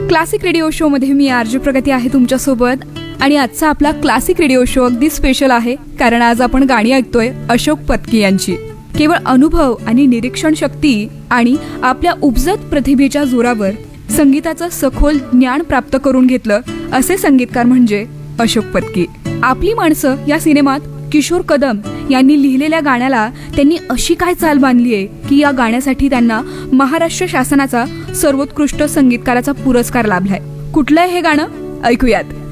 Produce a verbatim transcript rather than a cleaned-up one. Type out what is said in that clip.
Classic radio show मध्ये मी RJ प्रगती आहे तुमच्यासोबत. आणि आजचा आपला क्लासिक रेडिओ शो अगदी स्पेशल आहे, कारण आज आपण गाणी ऐकतोय अशोक पत्की यांची. केवळ अनुभव आणि निरीक्षण शक्ती आणि आपल्या उपजत प्रतिभेच्या जोरावर संगीताचं सखोल ज्ञान प्राप्त करून घेतलं असे संगीतकार म्हणजे अशोक पत्की. आपली माणसं या सिनेमात किशोर कदम यांनी लिहिलेल्या गाण्याला त्यांनी अशी काय चाल बांधली आहे की या गाण्यासाठी त्यांना महाराष्ट्र शासनाचा सर्वोत्कृष्ट संगीतकाराचा पुरस्कार लाभलाय. कुठलं आहे हे गाणं, ऐकूयात.